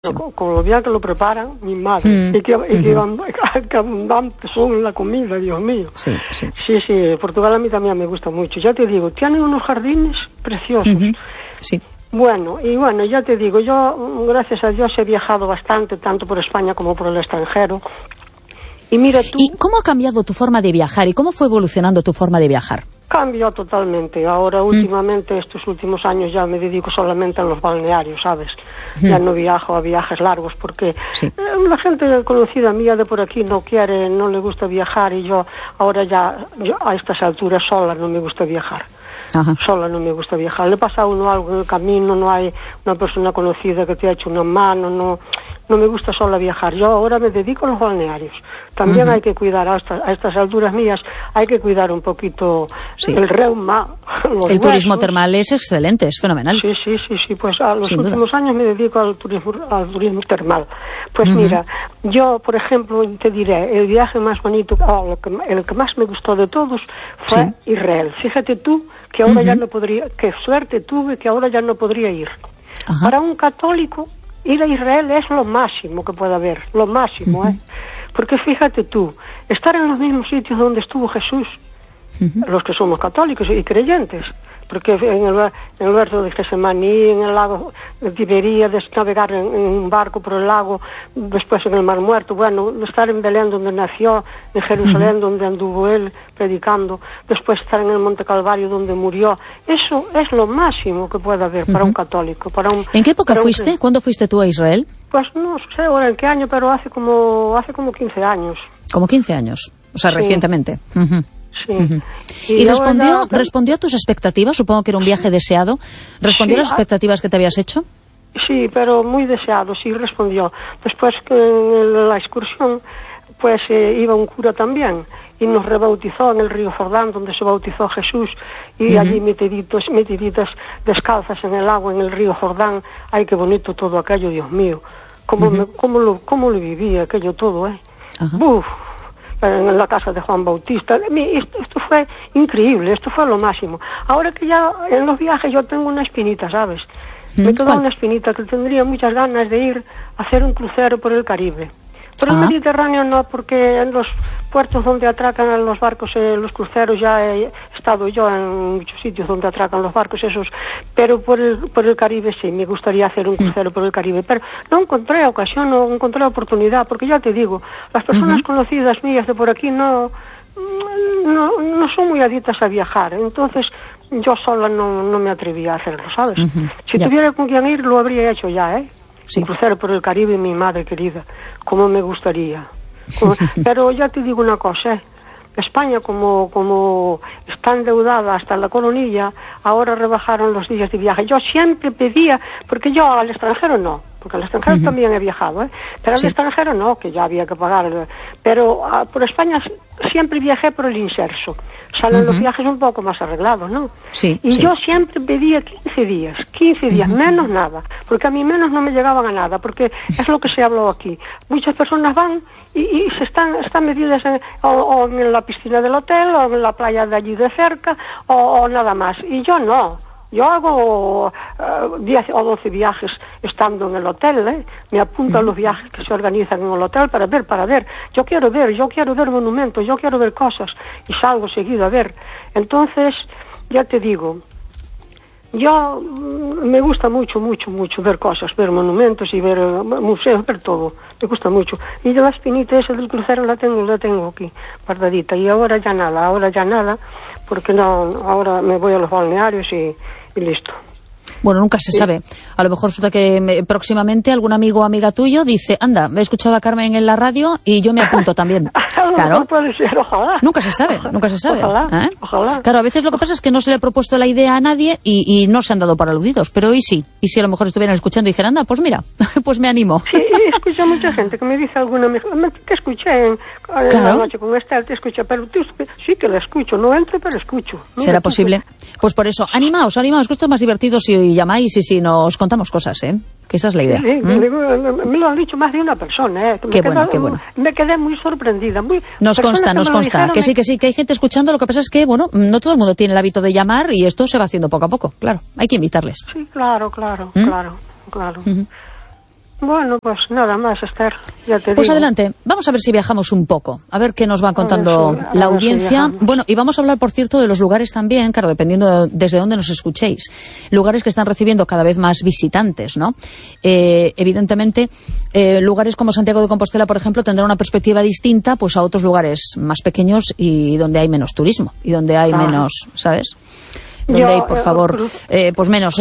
Sí. Con lo bien que lo preparan, mi madre. Y que abundantes son en la comida, Dios mío. Sí. Sí, Portugal a mí también me gusta mucho. Ya te digo, tienen unos jardines preciosos. Sí. Bueno, ya te digo, yo, gracias a Dios, he viajado bastante, tanto por España como por el extranjero. Y mira tú... ¿Y cómo ha cambiado tu forma de viajar? ¿Y cómo fue evolucionando tu forma de viajar? Cambió totalmente. Ahora, últimamente, estos últimos años ya me dedico solamente a los balnearios, ¿sabes? Ya no viajo a viajes largos porque la gente conocida mía de por aquí no le gusta viajar y yo a estas alturas sola no me gusta viajar. Ajá. Sola no me gusta viajar. Le pasa a uno algo en el camino, no hay una persona conocida que te ha hecho una mano, no me gusta sola viajar. Yo ahora me dedico a los balnearios. También hay que cuidar a estas alturas mías, hay que cuidar un poquito el reuma, el turismo termal es excelente, es fenomenal. Sí, pues a los Sin últimos años me dedico al turismo termal. Pues mira, yo, por ejemplo, te diré, el viaje más bonito, el que más me gustó de todos fue Israel. Fíjate tú que ahora ya no podría, qué suerte tuve que ahora ya no podría ir. Ajá. Para un católico, ir a Israel es lo máximo que puede haber, lo máximo, Porque fíjate tú, estar en los mismos sitios donde estuvo Jesús, los que somos católicos y creyentes, porque en el huerto de Getsemaní, en el lago de Tiberíades, navegar en un barco por el lago, después en el Mar Muerto, bueno, estar en Belén donde nació, en Jerusalén donde anduvo él predicando, después estar en el Monte Calvario donde murió. Eso es lo máximo que puede haber para un católico. ¿En qué época fuiste? ¿Cuándo fuiste tú a Israel? Pues no sé ahora en qué año, pero hace como 15 años. Como 15 años, o sea, recientemente. Sí. ¿Y respondió a tus expectativas? Supongo que era un viaje deseado. ¿Respondió a las expectativas que te habías hecho? Sí, pero muy deseado, sí respondió. Después que en la excursión, pues iba un cura también y nos rebautizó en el río Jordán, donde se bautizó Jesús, y allí metiditas descalzas en el agua, en el río Jordán. Ay, qué bonito todo aquello, Dios mío. ¿Cómo lo vivía aquello todo, Uf. En la casa de Juan Bautista. Esto fue increíble, esto fue lo máximo. Ahora que ya en los viajes yo tengo una espinita, ¿sabes? Me quedó una espinita que tendría muchas ganas de ir a hacer un crucero por el Caribe. Por el Mediterráneo no, porque en los puertos donde atracan a los barcos, los cruceros, ya he estado yo en muchos sitios donde atracan los barcos esos, pero por el Caribe sí, me gustaría hacer un crucero por el Caribe, pero no encontré ocasión, no encontré oportunidad, porque ya te digo, las personas conocidas mías de por aquí no son muy adictas a viajar, entonces yo sola no me atrevía a hacerlo, ¿sabes? Si tuviera con quien ir, lo habría hecho ya, Un crucero por el Caribe, mi madre querida, como me gustaría. Pero ya te digo una cosa, España como está endeudada hasta la coronilla, ahora rebajaron los días de viaje. Yo siempre pedía, porque yo al extranjero no, porque al extranjero también he viajado, pero al extranjero no, que ya había que pagar. Pero por España siempre viajé por el inserso. Salen los viajes un poco más arreglados, ¿no? Yo siempre pedía 15 días, menos nada, porque a mí menos no me llegaban a nada, porque es lo que se habló aquí. Muchas personas van y se están metidas o en la piscina del hotel, o en la playa de allí de cerca, o nada más. Y yo no. Yo hago 10 o 12 viajes estando en el hotel, Me apunto a los viajes que se organizan en el hotel para ver. Yo quiero ver monumentos, yo quiero ver cosas y salgo seguido a ver. Entonces, ya te digo, yo me gusta mucho ver cosas, ver monumentos y ver museos, ver todo. Me gusta mucho. Y la espinita esa del crucero la tengo aquí, guardadita. Y ahora ya nada, porque ahora me voy a los balnearios y listo. Bueno, nunca se sabe. A lo mejor resulta que próximamente algún amigo o amiga tuyo dice, anda, me he escuchado a Carmen en la radio y yo me apunto también. Claro. Puede ser, ojalá. Nunca se sabe. Ojalá. Claro, a veces lo que pasa es que no se le ha propuesto la idea a nadie y no se han dado por aludidos, pero hoy sí. Y si a lo mejor estuvieran escuchando y dijeran, anda, pues mira, pues me animo. Sí, escucho a mucha gente que me dice te escuché en la noche con Estel, te escuché, pero tú sí que la escucho, no entro, pero escucho. Mira, ¿será posible? Pues por eso, animaos, que esto es más divertido si llamáis y si nos contamos cosas, que esa es la idea. Sí, me lo han dicho más de una persona, Qué bueno. Me quedé muy sorprendida. Nos consta, que sí, que hay gente escuchando, lo que pasa es que, bueno, no todo el mundo tiene el hábito de llamar y esto se va haciendo poco a poco, claro, hay que invitarles. Sí, claro. Bueno, pues nada más, Esther, ya te digo. Pues adelante, vamos a ver si viajamos un poco, a ver qué nos va contando la audiencia. Bueno, y vamos a hablar, por cierto, de los lugares también, claro, dependiendo desde dónde nos escuchéis. Lugares que están recibiendo cada vez más visitantes, ¿no? Evidentemente, lugares como Santiago de Compostela, por ejemplo, tendrán una perspectiva distinta pues a otros lugares más pequeños y donde hay menos turismo y donde hay menos, ¿sabes? Donde hay, por favor, pues menos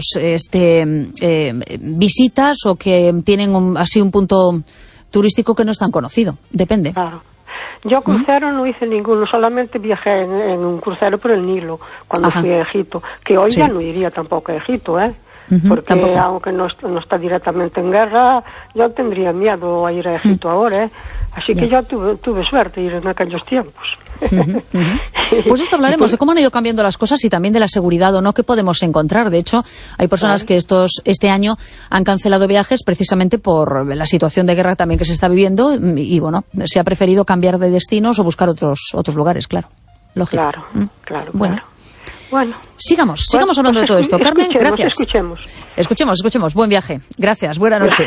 visitas o que tienen así un punto turístico que no es tan conocido. Depende. Claro. Yo crucero no hice ninguno, solamente viajé en un crucero por el Nilo cuando fui a Egipto, que hoy ya no iría tampoco a Egipto, porque tampoco. Aunque no está directamente en guerra, yo tendría miedo a ir a Egipto ahora, así que yo tuve suerte de ir en aquellos tiempos. Pues esto hablaremos de cómo han ido cambiando las cosas y también de la seguridad o no que podemos encontrar. De hecho, hay personas que este año han cancelado viajes precisamente por la situación de guerra también que se está viviendo y bueno, se ha preferido cambiar de destinos o buscar otros lugares, claro. Lógico. Claro. Bueno. Sigamos hablando de todo esto. Carmen, gracias. Escuchemos. Buen viaje. Gracias. Buena noche.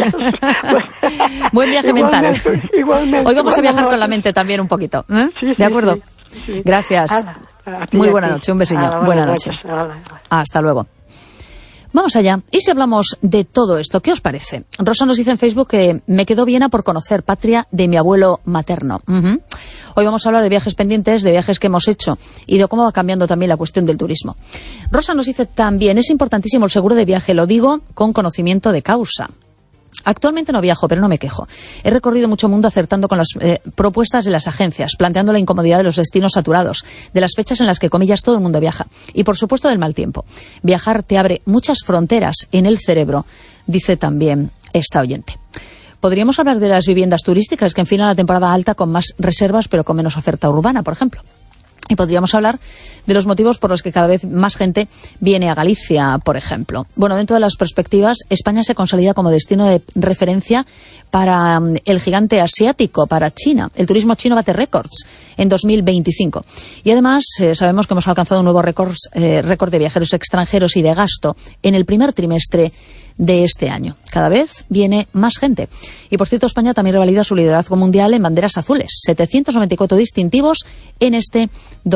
Buen viaje mental. Igualmente. Hoy vamos a viajar con la mente también un poquito. ¿De acuerdo? Sí. Gracias. Muy buena noche. Un besillo. Buena noche. Hasta luego. Vamos allá. ¿Y si hablamos de todo esto? ¿Qué os parece? Rosa nos dice en Facebook que me quedó Viena por conocer, patria de mi abuelo materno. Hoy vamos a hablar de viajes pendientes, de viajes que hemos hecho y de cómo va cambiando también la cuestión del turismo. Rosa nos dice también, es importantísimo el seguro de viaje, lo digo con conocimiento de causa. Actualmente no viajo, pero no me quejo. He recorrido mucho mundo acertando con las propuestas de las agencias, planteando la incomodidad de los destinos saturados, de las fechas en las que, comillas, todo el mundo viaja. Y, por supuesto, del mal tiempo. Viajar te abre muchas fronteras en el cerebro, dice también esta oyente. Podríamos hablar de las viviendas turísticas que enfilan la temporada alta con más reservas, pero con menos oferta urbana, por ejemplo. Y podríamos hablar de los motivos por los que cada vez más gente viene a Galicia, por ejemplo. Bueno, dentro de las perspectivas, España se consolida como destino de referencia para el gigante asiático, para China. El turismo chino bate récords en 2025. Y además, sabemos que hemos alcanzado un nuevo récord de viajeros extranjeros y de gasto en el primer trimestre de este año. Cada vez viene más gente. Y por cierto, España también revalida su liderazgo mundial en banderas azules. 794 distintivos en este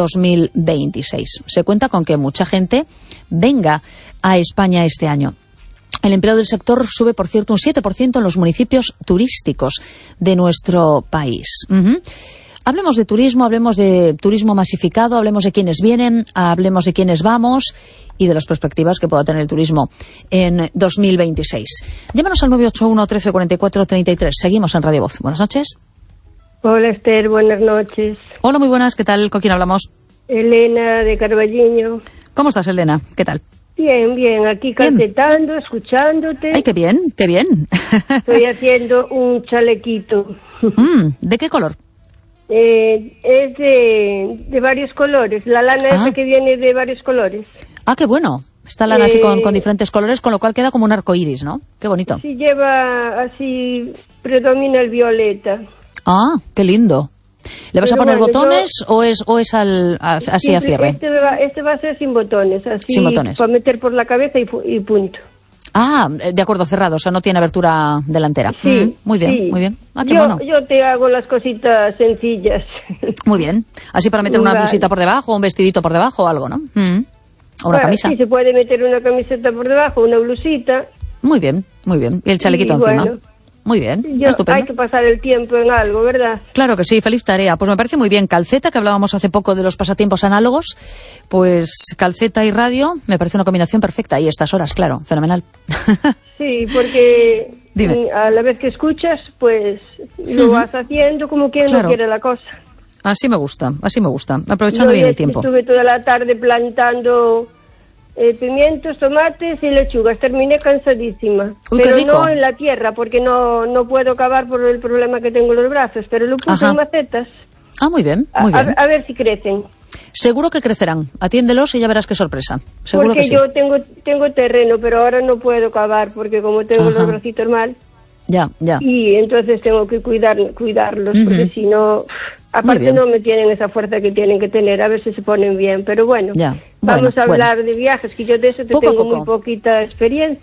2026. Se cuenta con que mucha gente venga a España este año. El empleo del sector sube, por cierto, un 7% en los municipios turísticos de nuestro país. Hablemos de turismo, hablemos de turismo masificado, hablemos de quiénes vienen, hablemos de quiénes vamos y de las perspectivas que pueda tener el turismo en 2026. Llámanos al 981 13 44 33. Seguimos en Radio Voz. Buenas noches. Hola, Esther, buenas noches. Hola, muy buenas. ¿Qué tal? ¿Con quién hablamos? Elena, de Carballiño. ¿Cómo estás, Elena? ¿Qué tal? Bien, aquí calcetando, escuchándote. Ay, qué bien. Estoy haciendo un chalequito. ¿De qué color? Es de varios colores, la lana esa que viene de varios colores. Ah, qué bueno. Esta lana así con diferentes colores, con lo cual queda como un arco iris, ¿no? Qué bonito. Sí, lleva así, predomina el violeta. Ah, qué lindo. ¿Le vas a poner botones o es así a cierre? Este va a ser sin botones, así sin botones. Para meter por la cabeza y punto. Ah, de acuerdo, cerrado, o sea, no tiene abertura delantera. Sí, muy bien, sí. Muy bien. Ah, qué bueno. Yo te hago las cositas sencillas. Muy bien. Así para meter una blusita por debajo, un vestidito por debajo o algo, ¿no? O una camisa. Sí, se puede meter una camiseta por debajo, una blusita. Muy bien. Y el chalequito encima. Bueno, muy bien, estupendo. Hay que pasar el tiempo en algo, ¿verdad? Claro que sí, feliz tarea. Pues me parece muy bien. Calceta, que hablábamos hace poco de los pasatiempos análogos, pues calceta y radio me parece una combinación perfecta. Y estas horas, claro, fenomenal. Sí, porque Dime. A la vez que escuchas, pues lo vas haciendo como quien no quiere la cosa. Así me gusta, aprovechando bien el tiempo. Estuve toda la tarde plantando pimientos, tomates y lechugas. Terminé cansadísima. Uy, pero qué rico. No en la tierra, porque no puedo cavar por el problema que tengo en los brazos, pero lo puse en macetas. Ah, muy bien. A ver si crecen. Seguro que crecerán. Atiéndelos y ya verás qué sorpresa. Seguro porque que sí. Yo tengo terreno, pero ahora no puedo cavar porque como tengo los bracitos mal. Ya. Y entonces tengo que cuidarlos, porque si no... Aparte no me tienen esa fuerza que tienen que tener, a ver si se ponen bien, pero bueno, vamos a hablar de viajes, que yo de eso tengo muy poquita experiencia.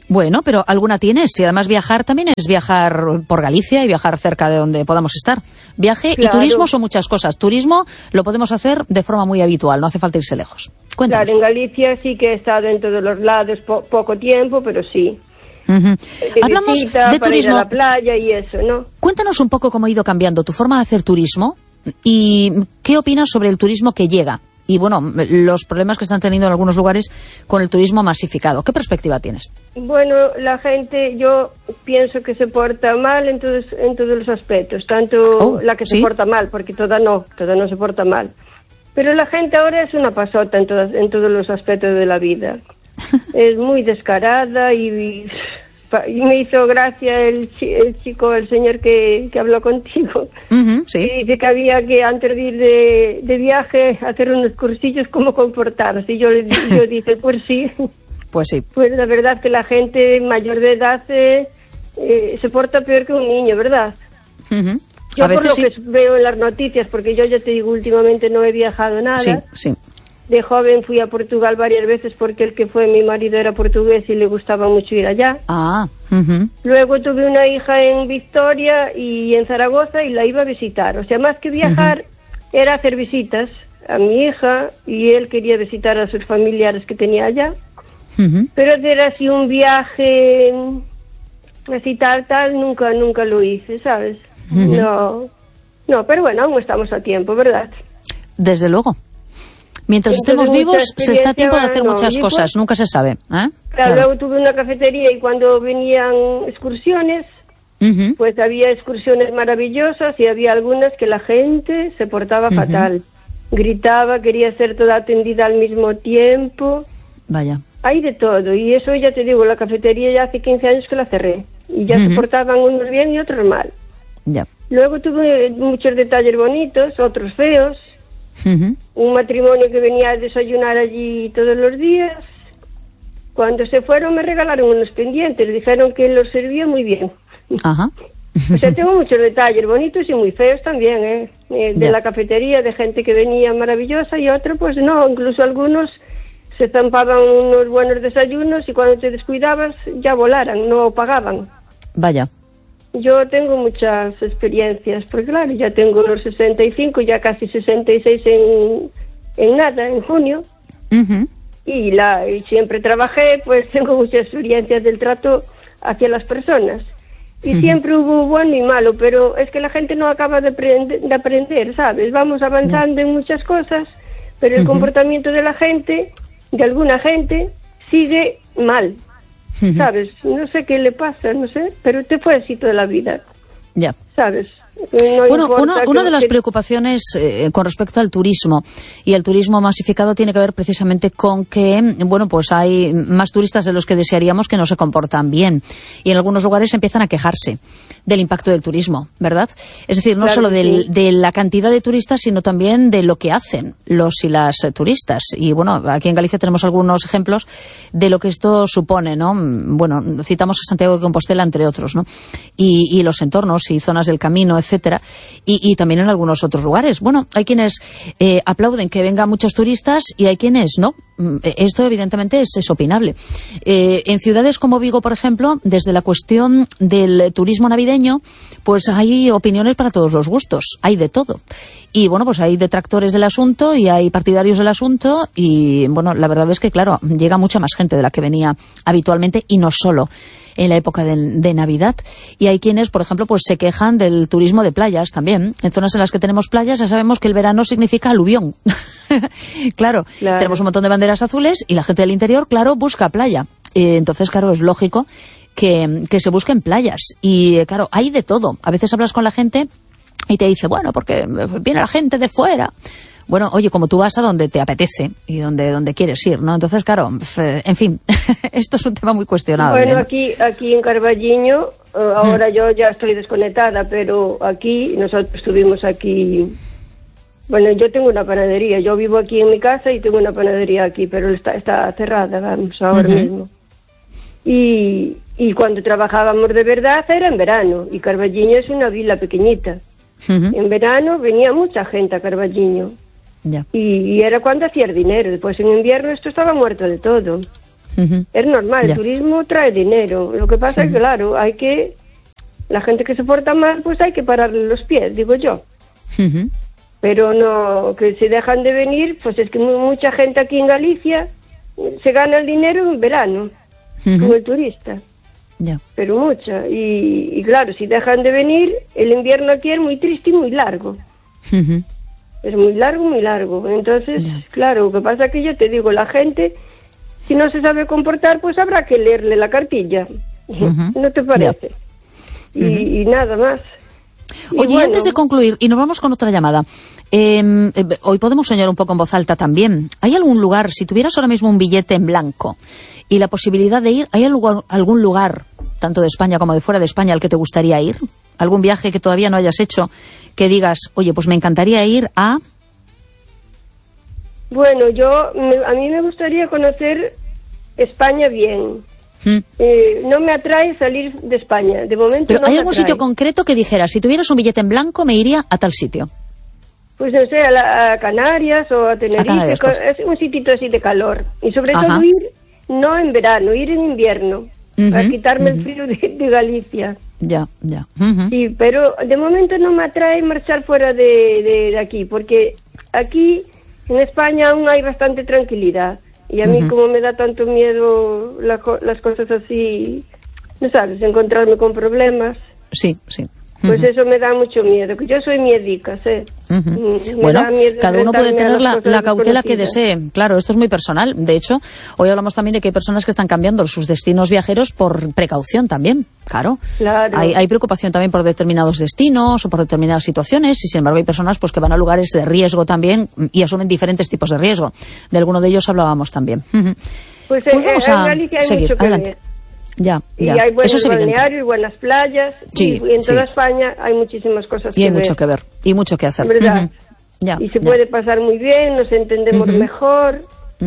Bueno, pero alguna tienes. Y además viajar también es viajar por Galicia y viajar cerca de donde podamos estar. Viaje y turismo son muchas cosas. Turismo lo podemos hacer de forma muy habitual, no hace falta irse lejos. Cuéntanos. Claro, en Galicia sí que he estado en todos los lados, poco tiempo, pero sí. Hablamos de turismo. Ir a la playa y eso, ¿no? Cuéntanos un poco cómo ha ido cambiando tu forma de hacer turismo y qué opinas sobre el turismo que llega. Y bueno, los problemas que están teniendo en algunos lugares con el turismo masificado. ¿Qué perspectiva tienes? Bueno, la gente, yo pienso que se porta mal en todos los aspectos. Tanto la que se porta mal, porque toda no se porta mal. Pero la gente ahora es una pasota en todos los aspectos de la vida. Es muy descarada y me hizo gracia el señor que habló contigo. Sí. Y dice que había que antes de ir de viaje hacer unos cursillos cómo comportarse. Y yo dije, pues sí. Pues sí. Pues la verdad que la gente mayor de edad se porta peor que un niño, ¿verdad? Yo por lo que veo en las noticias, porque yo ya te digo, últimamente no he viajado nada. Sí. De joven fui a Portugal varias veces porque el que fue mi marido era portugués y le gustaba mucho ir allá. Luego tuve una hija en Victoria y en Zaragoza y la iba a visitar. O sea, más que viajar, era hacer visitas a mi hija y él quería visitar a sus familiares que tenía allá. Pero hacer así un viaje, así tal, nunca lo hice, ¿sabes? No, pero bueno, aún estamos a tiempo, ¿verdad? Desde luego. Mientras estemos vivos, se está a tiempo de hacer muchas cosas, nunca se sabe. Claro, luego tuve una cafetería y cuando venían excursiones, pues había excursiones maravillosas y había algunas que la gente se portaba fatal. Gritaba, quería ser toda atendida al mismo tiempo. Vaya. Hay de todo, y eso ya te digo, la cafetería ya hace 15 años que la cerré. Y ya se portaban unos bien y otros mal. Ya. Luego tuve muchos detalles bonitos, otros feos. Un matrimonio que venía a desayunar allí todos los días. Cuando se fueron me regalaron unos pendientes, dijeron que los servía muy bien. O sea, tengo muchos detalles bonitos y muy feos también, de la cafetería, de gente que venía maravillosa y otra pues no, incluso algunos se zampaban unos buenos desayunos y cuando te descuidabas ya volaran, no pagaban. Vaya. Yo tengo muchas experiencias, porque claro, ya tengo los 65, ya casi 66 en nada, en junio. Y siempre trabajé, pues tengo muchas experiencias del trato hacia las personas. Y siempre hubo bueno y malo, pero es que la gente no acaba de aprender, ¿sabes? Vamos avanzando en muchas cosas, pero el comportamiento de la gente, de alguna gente, sigue mal. ¿Sabes? No sé qué le pasa, no sé, pero te fue así toda la vida. Ya. ¿Sabes? Bueno, una de las preocupaciones con respecto al turismo y el turismo masificado tiene que ver precisamente con que, bueno, pues hay más turistas de los que desearíamos que no se comportan bien y en algunos lugares empiezan a quejarse del impacto del turismo, ¿verdad? Es decir, no solo de la cantidad de turistas, sino también de lo que hacen los y las turistas. Y bueno, aquí en Galicia tenemos algunos ejemplos de lo que esto supone, ¿no? Bueno, citamos a Santiago de Compostela, entre otros, ¿no? Y los entornos y zonas del camino, etcétera, y también en algunos otros lugares. Bueno, hay quienes aplauden que vengan muchos turistas y hay quienes no. Esto evidentemente es opinable. En ciudades como Vigo, por ejemplo, desde la cuestión del turismo navideño, pues hay opiniones para todos los gustos, hay de todo. Y bueno, pues hay detractores del asunto y hay partidarios del asunto y bueno, la verdad es que claro, llega mucha más gente de la que venía habitualmente y no solo en la época de Navidad. Y hay quienes, por ejemplo, pues se quejan del turismo de playas también. En zonas en las que tenemos playas ya sabemos que el verano significa aluvión. Claro, tenemos un montón de banderas azules y la gente del interior, claro, busca playa. Entonces, claro, es lógico que se busquen playas. Y claro, hay de todo. A veces hablas con la gente y te dice, bueno, porque viene la gente de fuera. Bueno, oye, como tú vas a donde te apetece y donde quieres ir, ¿no? Entonces, claro, en fin, esto es un tema muy cuestionable. Bueno, ¿no? aquí en Carballiño, ahora yo ya estoy desconectada, pero aquí, nosotros estuvimos aquí. Bueno, yo tengo una panadería, yo vivo aquí en mi casa y tengo una panadería aquí, pero está cerrada, vamos, ahora mismo. Y cuando trabajábamos de verdad era en verano, y Carballiño es una vila pequeñita. En verano venía mucha gente a Carballiño. Ya. Y era cuando hacía dinero. Después en invierno esto estaba muerto de todo. Es normal, el turismo trae dinero. Lo que pasa es que, claro, la gente que se porta mal, pues hay que pararle los pies, digo yo. Pero no, que si dejan de venir, pues es que mucha gente aquí en Galicia se gana el dinero en verano, como el turista. Pero mucha. Y claro, si dejan de venir, el invierno aquí es muy triste y muy largo. Es muy largo, muy largo. Entonces, claro, lo que pasa es que yo te digo, la gente, si no se sabe comportar, pues habrá que leerle la cartilla. ¿No te parece? Y nada más. Oye, bueno, antes de concluir, y nos vamos con otra llamada, hoy podemos soñar un poco en voz alta también. ¿Hay algún lugar, si tuvieras ahora mismo un billete en blanco y la posibilidad de ir, ¿hay algún lugar, tanto de España como de fuera de España, al que te gustaría ir? ¿Algún viaje que todavía no hayas hecho, que digas, oye, pues me encantaría ir a...? Bueno, a mí me gustaría conocer España bien. No me atrae salir de España, de momento. ¿Pero no hay me algún atrae. sitio concreto que dijeras, si tuvieras un billete en blanco me iría a tal sitio? Pues no sé, a Canarias o a Tenerife, Canarias, pues. Es un sitito así de calor. Y sobre todo ir, no en verano, ir en invierno, para quitarme el frío de Galicia. Ya. Sí, pero de momento no me atrae marchar fuera de aquí, porque aquí en España aún hay bastante tranquilidad. Y a mí como me da tanto miedo las cosas así, ¿no sabes? Encontrarme con problemas. Sí. Pues eso me da mucho miedo, que yo soy miedica, ¿eh? Bueno, cada uno puede tener la cautela que desee. Claro, esto es muy personal. De hecho, hoy hablamos también de que hay personas que están cambiando sus destinos viajeros por precaución también. Claro. Hay preocupación también por determinados destinos o por determinadas situaciones, y sin embargo hay personas pues que van a lugares de riesgo también y asumen diferentes tipos de riesgo. De alguno de ellos hablábamos también. Pues vamos a Galicia hay seguir. mucho que Adelante. ver. Ya. Y hay buenos Eso es balnearios, buenas playas, y en toda España hay muchísimas cosas que ver. Y hay mucho que ver, y mucho que hacer. ¿Verdad? Y se puede pasar muy bien, nos entendemos mejor,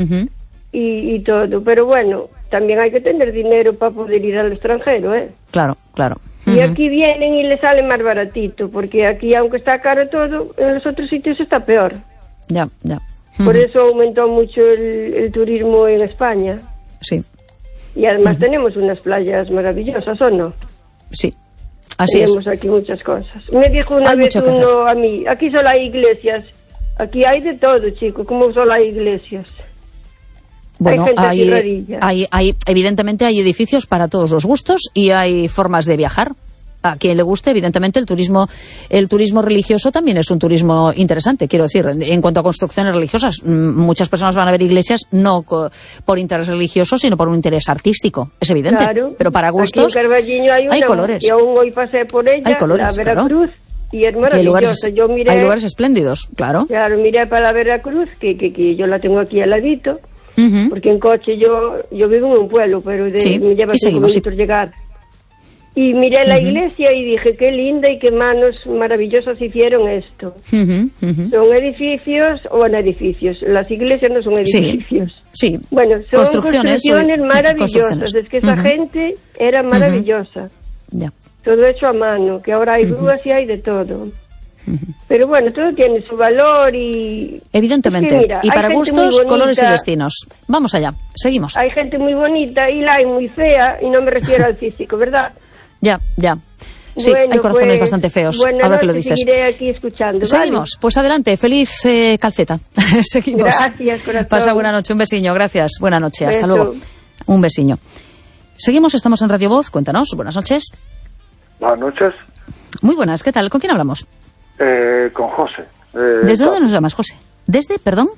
y todo. Pero bueno, también hay que tener dinero para poder ir al extranjero, ¿eh? Claro. Y aquí vienen y les sale más baratito, porque aquí, aunque está caro todo, en los otros sitios está peor. Ya. Por eso aumentó mucho el turismo en España. Sí. Y además tenemos unas playas maravillosas, ¿o no? Sí, así es. Tenemos aquí muchas cosas. Me dijo una vez uno a mí, aquí solo hay iglesias. Aquí hay de todo, chico, como solo hay iglesias. Bueno, hay gente evidentemente hay edificios para todos los gustos y hay formas de viajar. A quien le guste, evidentemente, el turismo religioso también es un turismo interesante. Quiero decir, en cuanto a construcciones religiosas, muchas personas van a ver iglesias no por interés religioso, sino por un interés artístico. Es evidente. Claro. Pero para gustos aquí en Carballiño hay colores. Y aún hoy pasé por ella, hay colores, la Veracruz, claro. Y es maravillosa. Hay lugares espléndidos, claro. Claro, miré para la Veracruz, que yo la tengo aquí al ladito, porque en coche yo vivo en un pueblo, pero me lleva 5 minutos llegar. Y miré la iglesia y dije, qué linda y qué manos maravillosas hicieron esto. Son edificios, las iglesias no son edificios. Sí. Bueno, son construcciones maravillosas. Es que esa gente era maravillosa. Ya. Todo hecho a mano, que ahora hay grúas y hay de todo. Pero bueno, todo tiene su valor y... Evidentemente. Es que, mira, y para gustos, colores y destinos. Vamos allá, seguimos. Hay gente muy bonita y la hay muy fea, y no me refiero al físico, ¿verdad? Ya. Sí, bueno, hay corazones bastante feos, ahora que lo dices. Seguiré aquí escuchando. Seguimos, ¿vale? Pues adelante, feliz calceta. Seguimos. Gracias, corazón. Pasa buena noche, un besiño, gracias. Buena noche, hasta luego. Un besiño. Seguimos, estamos en Radio Voz, cuéntanos, buenas noches. Buenas noches. Muy buenas, ¿qué tal? ¿Con quién hablamos? Con José. ¿Desde dónde nos llamas, José? ¿Desde, perdón?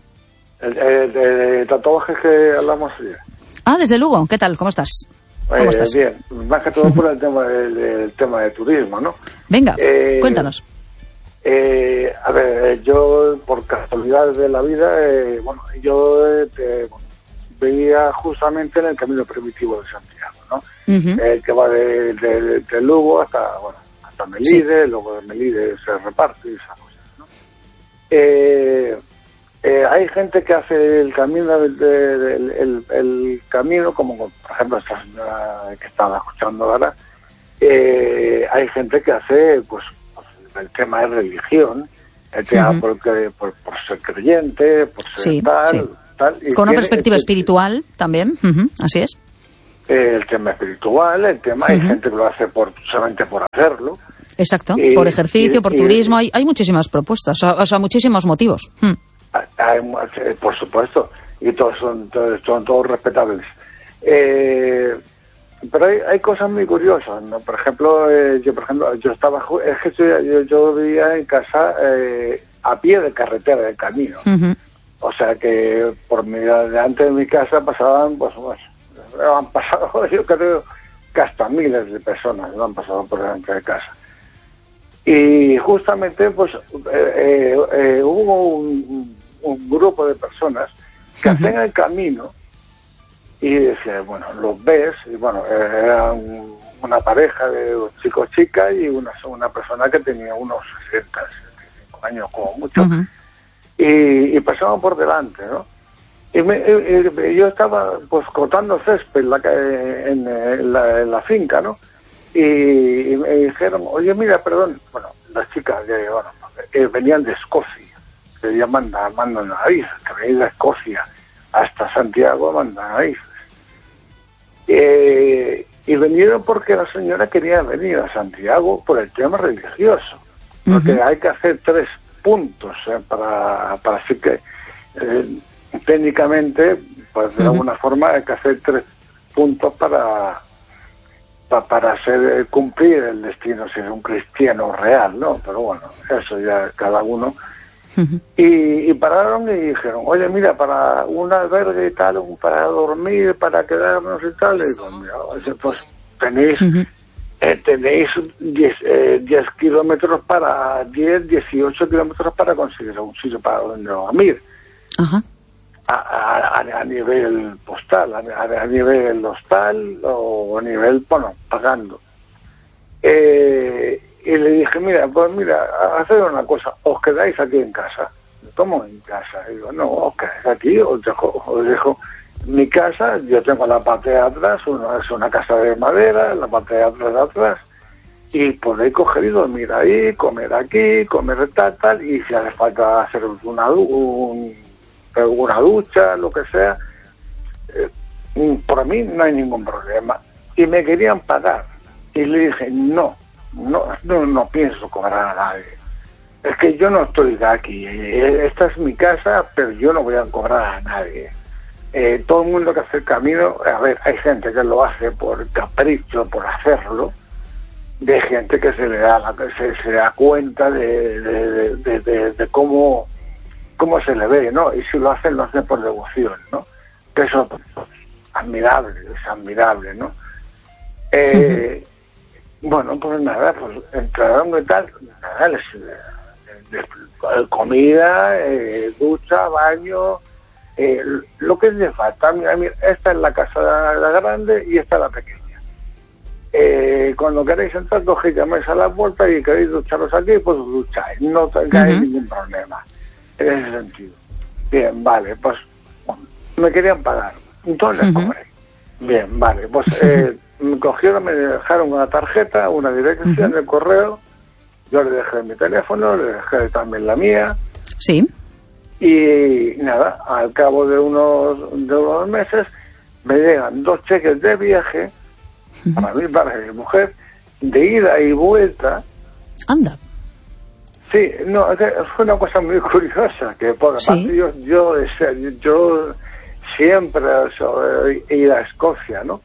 El tatuaje que hablamos ayer. Desde Lugo, ¿qué tal? ¿Cómo estás? ¿Cómo estás? Bien, más que todo por el tema de turismo, ¿no? Venga, cuéntanos. A ver, yo por casualidad de la vida, yo veía justamente en el camino primitivo de Santiago, ¿no? Que va de Lugo hasta Melide, luego de Melide se reparte y esas cosas, ¿no? Hay gente que hace el camino el camino, como por ejemplo esta señora que estaba escuchando ahora, hay gente que hace pues el tema de religión, el tema por ser creyente, por ser tal, tal. Y con una perspectiva espiritual también, así es. El tema espiritual, hay gente que lo hace solamente por hacerlo. Exacto, por ejercicio, por turismo, hay muchísimas propuestas, o sea, muchísimos motivos. Por supuesto, y todos son todos respetables. Pero hay cosas muy curiosas, ¿no? Por ejemplo, yo estaba, yo vivía en casa a pie de carretera, de camino. O sea que por delante de mi casa pasaban, han pasado, yo creo que hasta miles de personas no han pasado por delante de casa. Y justamente, pues, hubo un grupo de personas que hacían el camino y decían, bueno, los ves, y bueno, eran una pareja de chico-chica y una persona que tenía unos 60, 65 años como mucho, y pasaban por delante, ¿no? Y yo estaba, pues, cortando césped en la finca, ¿no? Y me dijeron, oye, mira, perdón, bueno, las chicas venían de Escocia, que ya mandan narices, que venían de Escocia hasta Santiago mandan narices. Y vinieron porque la señora quería venir a Santiago por el tema religioso, porque hay que hacer 3 puntos para así que técnicamente, pues de alguna forma hay que hacer 3 puntos para hacer cumplir el destino, si es un cristiano real, ¿no? Pero bueno, eso ya cada uno. Y pararon y dijeron, oye, mira, para un albergue y tal, para dormir, para quedarnos y tal, y digo, mira, pues tenéis 10 kilómetros 18 kilómetros para conseguir un sitio para dormir. A nivel postal, a nivel hostal o a nivel, bueno, pagando. Y le dije, mira, haced una cosa, os quedáis aquí en casa. ¿Cómo en casa? Y digo, no, os quedáis aquí, os dejo mi casa, yo tengo la parte de atrás, es una casa de madera, la parte de atrás, y podéis coger y dormir ahí, comer aquí, comer tal, y si hace falta hacer una ducha, lo que sea, por mí no hay ningún problema. Y me querían pagar, y le dije, no pienso cobrar a nadie. Es que yo no estoy de aquí, esta es mi casa, pero yo no voy a cobrar a nadie. Todo el mundo que hace el camino, a ver, hay gente que lo hace por capricho, por hacerlo, de gente que se le da cuenta de cómo se le ve, ¿no? Y si lo hacen por devoción, ¿no? Que eso es admirable, ¿no? Bueno, pues nada, pues entraron y tal, nada, comida, ducha, baño, lo que les falta. Mira, esta es la casa la grande y esta es la pequeña. Cuando queréis entrar, cogéis, llamáis a la puerta y queréis ducharos aquí, pues ducháis, no tengáis ningún problema en ese sentido. Bien, vale, pues me querían pagar, entonces les cobré. Bien, vale, pues me cogieron, me dejaron una tarjeta, una dirección de correo, yo le dejé mi teléfono, le dejé también la mía. Sí. Y nada, al cabo de unos meses me llegan 2 cheques de viaje para mí, para mi mujer, de ida y vuelta. Anda. Sí, no, fue una cosa muy curiosa, que por aparte yo siempre ir a Escocia, ¿no?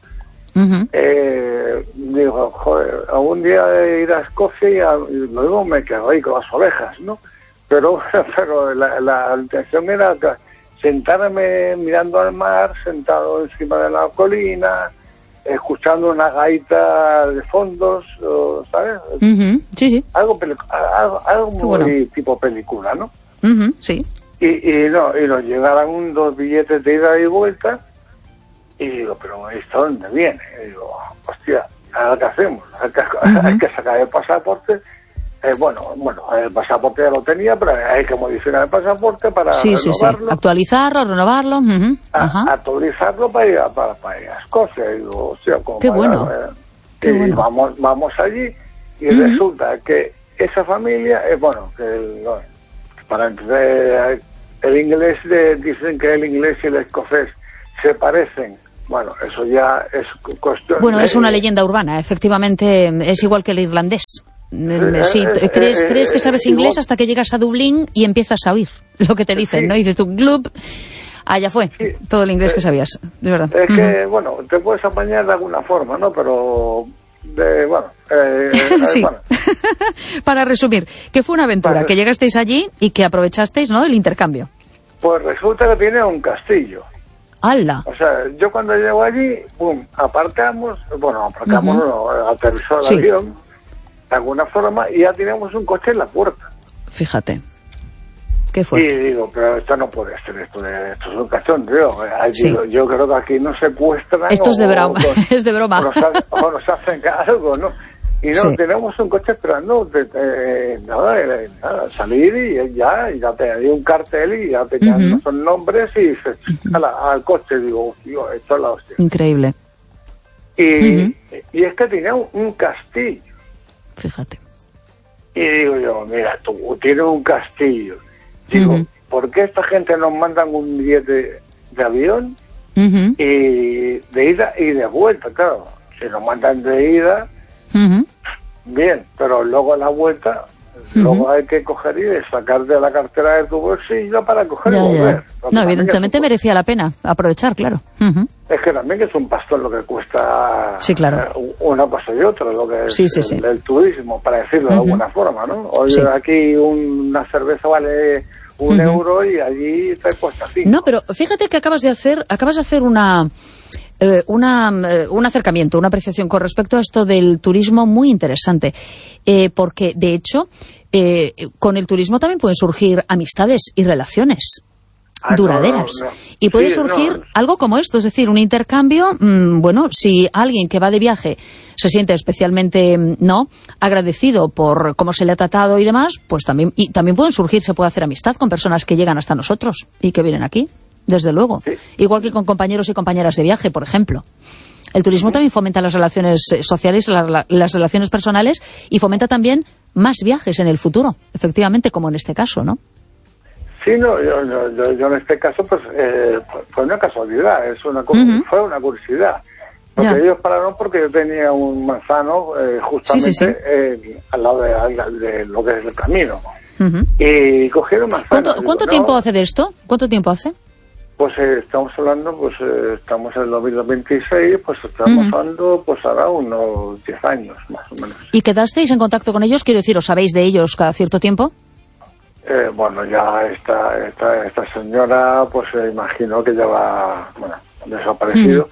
Digo, joder, algún día de ir a Escocia y luego me quedo ahí con las ovejas, ¿no? Pero la intención era sentarme mirando al mar, sentado encima de la colina, escuchando una gaita de fondos, ¿sabes? Sí. Algo muy bueno, tipo película, ¿no? Sí. Y nos llegaron 2 billetes de ida y vuelta, y digo, pero ¿esto dónde viene? Y digo, hostia, ¿ahora qué hacemos? Hay que sacar el pasaporte. Bueno, el pasaporte ya lo tenía, pero hay que modificar el pasaporte para renovarlo. Actualizarlo, renovarlo. Actualizarlo para ir a Escocia. Y digo, hostia, qué bueno. Qué bueno. Vamos allí y resulta que esa familia, para entender el inglés, dicen que el inglés y el escocés se parecen. Bueno, eso ya es cuestión... Bueno, es una leyenda urbana, efectivamente, es igual que el irlandés. Sí, crees que sabes inglés hasta que llegas a Dublín y empiezas a oír lo que te dicen, ¿no? Y dices tú, club, allá fue, todo el inglés que sabías, de verdad. Es que, bueno, te puedes apañar de alguna forma, ¿no? Pero, sí. Bueno. Para resumir, que fue una aventura, que llegasteis allí y que aprovechasteis, ¿no?, el intercambio. Pues resulta que tiene un castillo. ¡Hala! O sea, yo cuando llego allí, aterrizó el avión, de alguna forma, y ya teníamos un coche en la puerta. Fíjate. ¿Qué fue? Y digo, pero esto no puede ser, esto es un cachondeo. Sí. Yo creo que aquí nos secuestran. Esto es de broma, es de broma. O nos hacen algo, ¿no? Y no, tenemos un coche esperando, nada, salir y ya te hay un cartel y ya te quedan son nombres y se al coche. Digo, tío, esto es la hostia. Increíble. Y es que tenía un castillo. Fíjate. Y digo yo, mira, tú tienes un castillo. Digo, ¿por qué esta gente nos mandan un billete de avión y de ida y de vuelta? Claro, si nos mandan de ida, bien, pero luego a la vuelta, luego hay que coger y sacar de la cartera de tu bolsillo para coger y volver. No, evidentemente merecía la pena aprovechar, claro. Es que también es un pastón lo que cuesta una cosa y otra, lo que es el turismo, para decirlo de alguna forma, ¿no? Hoy aquí una cerveza vale €1 y allí te cuesta 5. No, pero fíjate que acabas de hacer un acercamiento, una apreciación con respecto a esto del turismo muy interesante, porque de hecho con el turismo también pueden surgir amistades y relaciones duraderas. Y puede surgir algo como esto, es decir, un intercambio, bueno, si alguien que va de viaje se siente especialmente agradecido por cómo se le ha tratado y demás, pues también pueden surgir, se puede hacer amistad con personas que llegan hasta nosotros y que vienen aquí, desde luego. Igual que con compañeros y compañeras de viaje, por ejemplo. El turismo también fomenta las relaciones sociales, las relaciones personales, y fomenta también más viajes en el futuro, efectivamente, como en este caso, ¿no? Sí, no, yo en este caso, pues, fue una casualidad, fue una curiosidad. Porque ellos pararon porque yo tenía un manzano justamente al lado de lo que es el camino. Y cogieron manzano. ¿Cuánto tiempo hace de esto? ¿Cuánto tiempo hace? Pues estamos hablando, pues estamos en el 2026, pues estamos hablando, pues ahora unos 10 años, más o menos. ¿Y quedasteis en contacto con ellos? Quiero decir, ¿os sabéis de ellos cada cierto tiempo? Bueno, ya esta señora, pues imagino que ya va, desaparecido.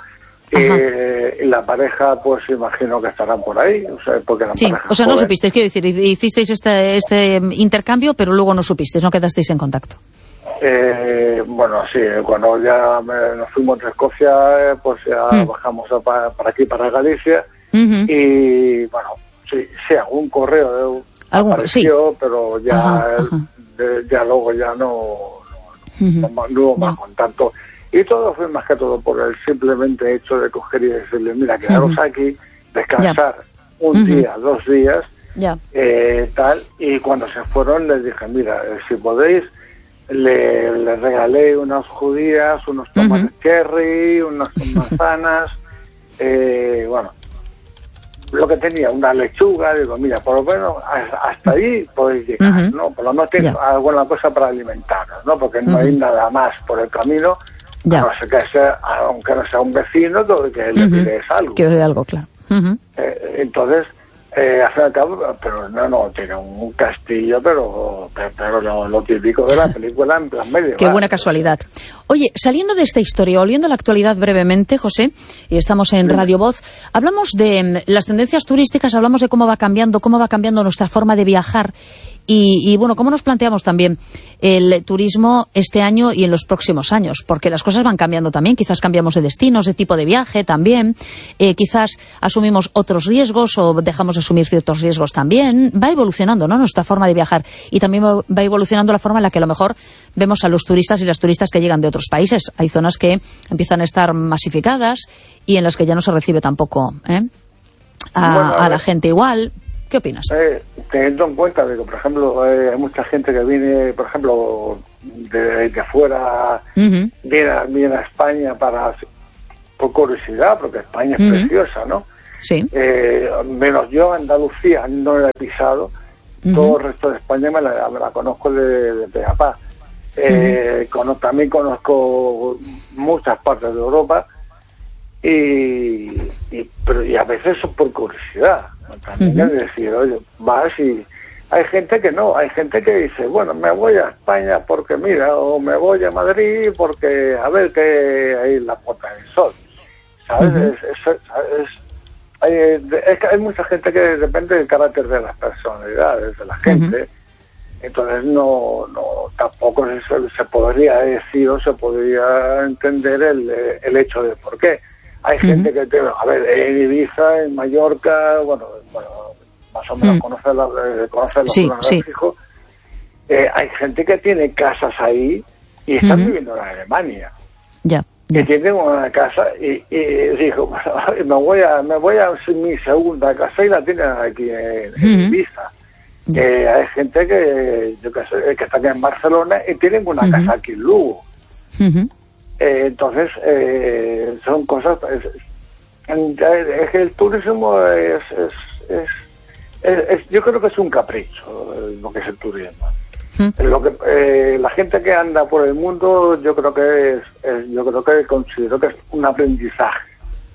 Y la pareja, pues imagino que estarán por ahí. O sea, porque la pareja o sea, no supisteis, quiero decir, hicisteis este intercambio, pero luego no supisteis, no quedasteis en contacto. Bueno, sí, cuando ya nos fuimos de Escocia, pues ya bajamos para aquí, para Galicia. Y bueno, sí, algún correo apareció, pero ya... ya luego ya no hubo más contacto, y todo fue más que todo por el simplemente hecho de coger y decirle, mira, quedaros aquí, descansar un día, 2 días, tal, y cuando se fueron les dije, mira, si podéis, le regalé unas judías, unos tomates cherry, unas manzanas, bueno, lo que tenía, una lechuga, digo, mira, por lo menos hasta ahí podéis llegar, ¿no? Por lo menos tienes alguna cosa para alimentaros, ¿no? Porque no hay nada más por el camino, a no ser que sea, aunque no sea un vecino, que le pides algo. Que dé algo, claro. Entonces, al fin y al cabo, pero no, tiene un castillo, pero lo típico de la película en plan medio. Qué buena casualidad. Oye, saliendo de esta historia, volviendo a la actualidad brevemente, José, y estamos en Radio Voz, hablamos de las tendencias turísticas, hablamos de cómo va cambiando nuestra forma de viajar. Y bueno, ¿cómo nos planteamos también el turismo este año y en los próximos años? Porque las cosas van cambiando también, quizás cambiamos de destinos, de tipo de viaje también, quizás asumimos otros riesgos o dejamos de asumir ciertos riesgos también. Va evolucionando, ¿no?, nuestra forma de viajar, y también va evolucionando la forma en la que a lo mejor vemos a los turistas y las turistas que llegan de otros países. Hay zonas que empiezan a estar masificadas y en las que ya no se recibe tampoco a la gente igual. ¿Qué opinas? teniendo en cuenta de que, por ejemplo, hay mucha gente que viene, por ejemplo, de fuera, viene a España por curiosidad, porque España es preciosa, ¿no? Sí. Menos yo, Andalucía, no la he pisado. Todo el resto de España me la conozco de pe a pa. También conozco muchas partes de Europa pero a veces son por curiosidad, ¿no? También es decir, oye, vas y hay gente que no, hay gente que dice, bueno, me voy a España porque mira, o me voy a Madrid porque a ver qué hay en la Puerta del Sol, ¿sabes? Es que hay mucha gente que depende del carácter de las personalidades de la gente. Entonces no tampoco se podría decir o se podría entender el hecho de por qué. Hay gente que, a ver, en Ibiza, en Mallorca, bueno, más o menos conoce la zona del fijo. Hay gente que tiene casas ahí y están viviendo en Alemania. Ya. Que tienen una casa y dijo, bueno, me voy a mi segunda casa y la tienen aquí en Ibiza. Hay gente que, yo qué sé, que están en Barcelona y tienen una casa aquí en Lugo. Entonces, son cosas... Es que el turismo yo creo que es un capricho lo que es el turismo. Lo que la gente que anda por el mundo, yo creo que considero que es un aprendizaje.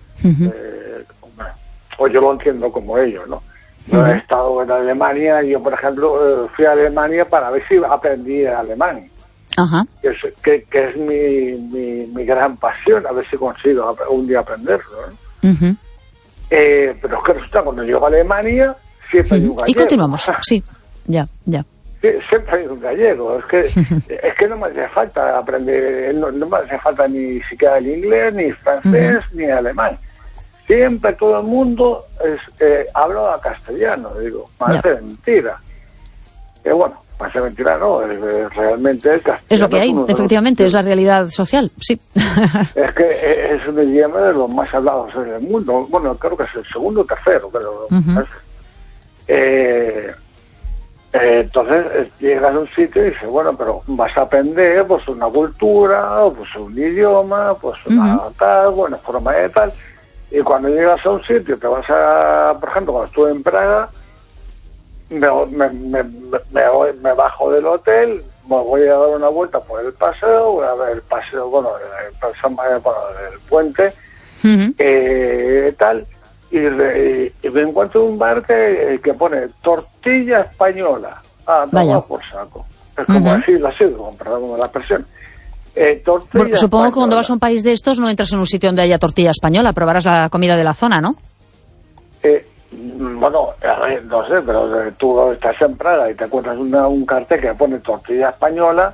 O yo lo entiendo como ello, ¿no? Yo he estado en Alemania y yo, por ejemplo, fui a Alemania para ver si aprendí alemán. Que es mi gran pasión, a ver si consigo un día aprenderlo, ¿no? Pero es que resulta, cuando llego a Alemania, siempre hay un gallego. Y continuamos, sí, ya. Sí, siempre hay un gallego. Es que no me hace falta aprender, no me hace falta ni siquiera el inglés, ni francés, ni alemán. Siempre todo el mundo habla castellano. Digo, parece mentira. Bueno, parece mentira, no, realmente el castellano es lo que hay, efectivamente, es la realidad social, sí. Es que es un idioma de los más hablados en el mundo. Bueno, creo que es el segundo o tercero, pero... entonces llegas a un sitio y dices, bueno, pero vas a aprender pues una cultura, o pues un idioma, pues una tal, buena forma de tal. Y cuando llegas a un sitio, te vas a, por ejemplo, cuando estuve en Praga, me bajo del hotel, me voy a dar una vuelta por el paseo, voy a ver el paseo, el puente, tal, y me encuentro en un bar que pone tortilla española. Toma por saco. Es como decirlo así, perdón la expresión. Porque supongo que cuando vas a un país de estos no entras en un sitio donde haya tortilla española, probarás la comida de la zona, ¿no? Bueno, a ver, no sé, pero tú estás en Praga y te encuentras un cartel que pone tortilla española,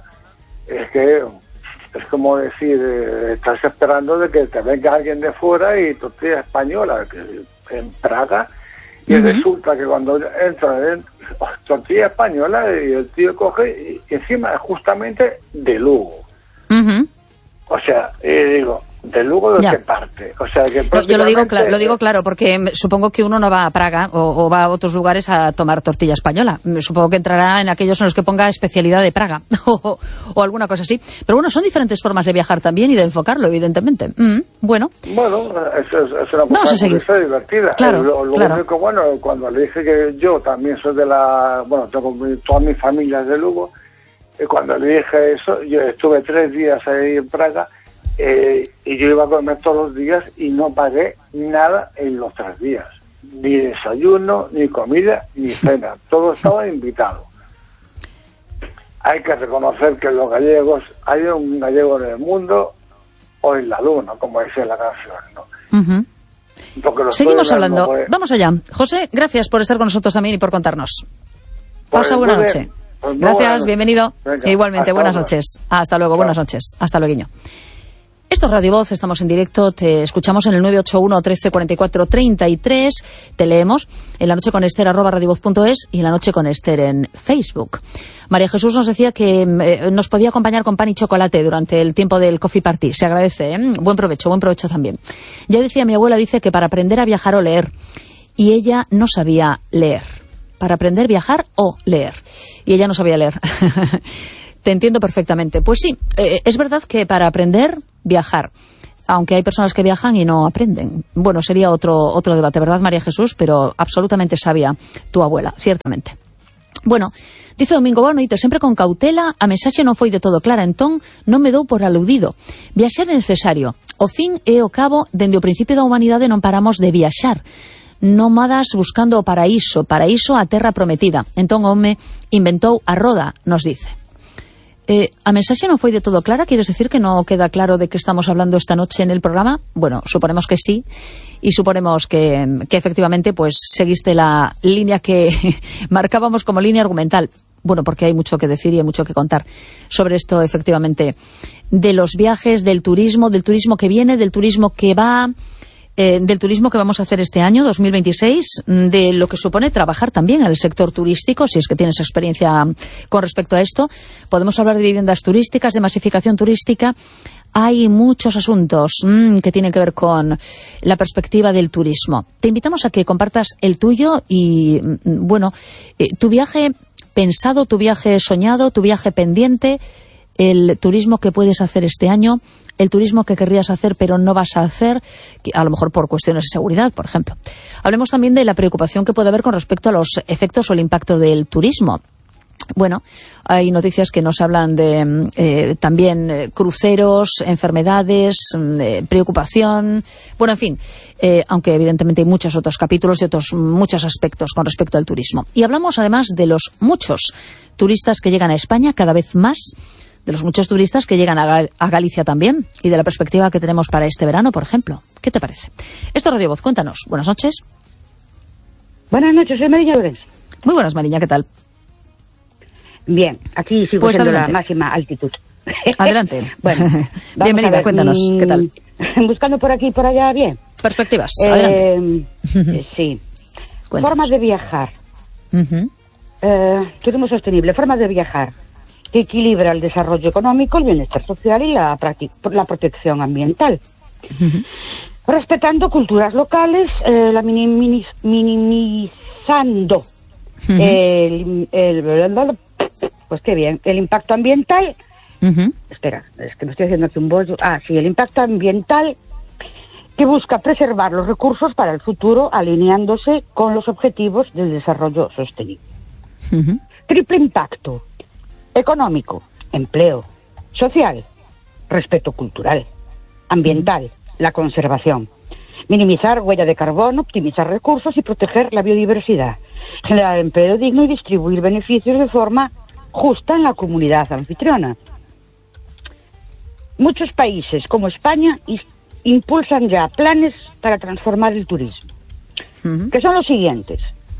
es como decir, estás esperando de que te venga alguien de fuera y tortilla española en Praga, y resulta que cuando entra en tortilla española y el tío coge y encima justamente de Lugo. O sea, digo, ¿de Lugo de qué parte? O sea, que yo lo digo claro, porque supongo que uno no va a Praga o va a otros lugares a tomar tortilla española. Supongo que entrará en aquellos en los que ponga especialidad de Praga o alguna cosa así. Pero bueno, son diferentes formas de viajar también y de enfocarlo, evidentemente. Bueno, es una cosa divertida. Claro, lo único bueno, cuando le dije que yo también soy tengo toda mi familia es de Lugo, cuando le dije eso, yo estuve 3 días ahí en Praga, y yo iba a comer todos los días y no pagué nada en los 3 días. Ni desayuno, ni comida, ni cena. Todo estaba invitado. Hay que reconocer que los gallegos, hay un gallego en el mundo o en la luna, como decía la canción, ¿no? Seguimos hablando. Vamos allá. José, gracias por estar con nosotros también y por contarnos. Pasa buena noche. Gracias, bienvenido. Venga, igualmente, buenas noches. Hasta luego, buenas noches. Hasta luego. Esto es Radio Voz, estamos en directo, te escuchamos en el 981 13 44 33, te leemos en La Noche con Esther @radiovoz.es y en La Noche con Esther en Facebook. María Jesús nos decía que nos podía acompañar con pan y chocolate durante el tiempo del coffee party, se agradece, ¿eh? Buen provecho también. Ya decía mi abuela, dice que para aprender a viajar o leer, y ella no sabía leer. ¿Para aprender, viajar o leer? Y ella no sabía leer. Te entiendo perfectamente. Pues sí, es verdad que para aprender, viajar. Aunque hay personas que viajan y no aprenden. Bueno, sería otro debate, ¿verdad, María Jesús? Pero absolutamente sabia tu abuela, ciertamente. Bueno, dice Domingo, boa noite, sempre con cautela, a mensaxe non foi de todo clara, entón non me dou por aludido. Viaxar é necesario. O fin e o cabo, dende o principio da humanidade non paramos de viaxar. Nómadas buscando o paraíso a terra prometida. Entón o home inventou a roda, nos dice. ¿A mensaxe non foi de todo clara? ¿Quieres decir que no queda claro de qué estamos hablando esta noche en el programa? Bueno, suponemos que sí, y suponemos que efectivamente pues seguiste la línea que marcábamos como línea argumental. Bueno, porque hay mucho que decir y hay mucho que contar sobre esto, efectivamente, de los viajes, del turismo que viene, del turismo que va... del turismo que vamos a hacer este año, 2026, de lo que supone trabajar también en el sector turístico, si es que tienes experiencia con respecto a esto. Podemos hablar de viviendas turísticas, de masificación turística. Hay muchos asuntos que tienen que ver con la perspectiva del turismo. Te invitamos a que compartas el tuyo y, bueno, tu viaje pensado, tu viaje soñado, tu viaje pendiente, el turismo que puedes hacer este año, el turismo que querrías hacer pero no vas a hacer, a lo mejor por cuestiones de seguridad, por ejemplo. Hablemos también de la preocupación que puede haber con respecto a los efectos o el impacto del turismo. Bueno, hay noticias que nos hablan de también cruceros, enfermedades, preocupación, bueno, en fin, aunque evidentemente hay muchos otros capítulos y muchos aspectos con respecto al turismo. Y hablamos además de los muchos turistas que llegan a España, cada vez más, de los muchos turistas que llegan a Galicia también, y de la perspectiva que tenemos para este verano, por ejemplo. ¿Qué te parece? Esto es Radio Voz, cuéntanos. Buenas noches. Buenas noches, soy Mariña Lorenz. Muy buenas, Mariña, ¿qué tal? Bien, aquí sigo siendo la máxima altitud. Adelante. Bueno, bienvenida, cuéntanos, ¿qué tal? Buscando por aquí y por allá, bien. Perspectivas, adelante. Sí. Cuéntanos. Formas de viajar. Turismo sostenible, formas de viajar que equilibra el desarrollo económico, el bienestar social y la protección ambiental. Respetando culturas locales, la minimizando pues qué bien, el impacto ambiental. Espera, es que me estoy haciendo aquí un bollo. Sí, el impacto ambiental que busca preservar los recursos para el futuro, alineándose con los objetivos del desarrollo sostenible. Triple impacto: económico, empleo, social, respeto cultural, ambiental, la conservación, minimizar huella de carbono, optimizar recursos y proteger la biodiversidad, generar empleo digno y distribuir beneficios de forma justa en la comunidad anfitriona. Muchos países, como España, impulsan ya planes para transformar el turismo, que son los siguientes.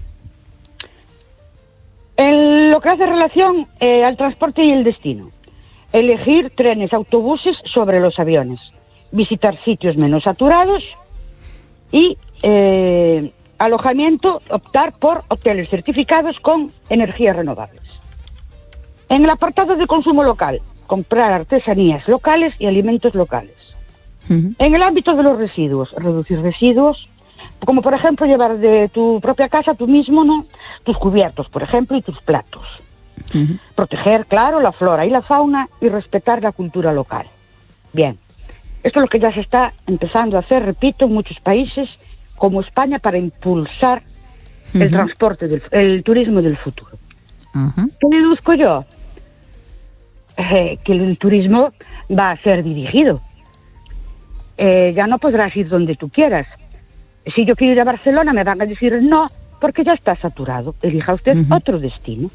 En lo que hace relación al transporte y el destino: elegir trenes, autobuses sobre los aviones, visitar sitios menos saturados y alojamiento, optar por hoteles certificados con energías renovables. En el apartado de consumo local, comprar artesanías locales y alimentos locales. En el ámbito de los residuos, reducir residuos, como por ejemplo llevar de tu propia casa tú mismo, ¿no?, tus cubiertos, por ejemplo, y tus platos. Proteger, claro, la flora y la fauna y respetar la cultura local. Bien, esto es lo que ya se está empezando a hacer, repito, en muchos países como España, para impulsar el transporte, el turismo del futuro. ¿Qué deduzco yo? Que el turismo va a ser dirigido. Ya no podrás ir donde tú quieras. Si yo quiero ir a Barcelona, me van a decir no, porque ya está saturado. Elija usted otro destino.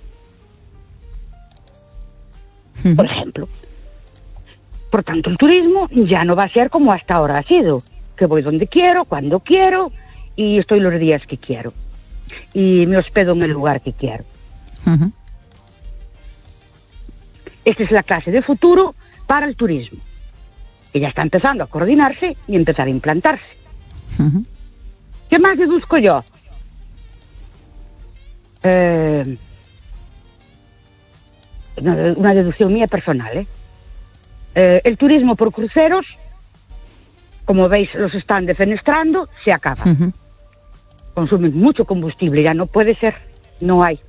Por ejemplo. Por tanto, el turismo ya no va a ser como hasta ahora ha sido, que voy donde quiero, cuando quiero, y estoy los días que quiero. Y me hospedo en el lugar que quiero. Esta es la clase de futuro para el turismo, que ya está empezando a coordinarse y empezar a implantarse. ¿Qué más deduzco yo? Una deducción mía personal, el turismo por cruceros, como veis, los están defenestrando, se acaba. Consumen mucho combustible, ya no puede ser. no hay.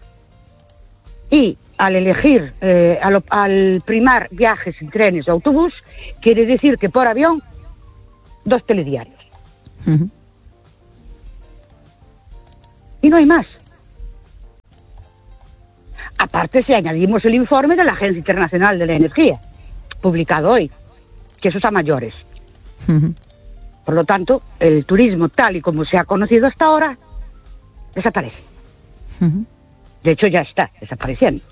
Y al elegir, al primar viajes en trenes o autobús, quiere decir que por avión, 2 telediarios. Y no hay más. Aparte, si añadimos el informe de la Agencia Internacional de la Energía, publicado hoy, que eso es a mayores. Por lo tanto, el turismo tal y como se ha conocido hasta ahora, desaparece. De hecho, ya está desapareciendo.